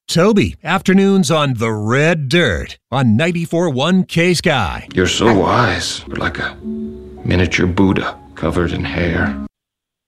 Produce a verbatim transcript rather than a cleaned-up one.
Toby, afternoons on The Red Dirt on ninety-four point one K-Sky. You're so wise. You're like a miniature Buddha covered in hair.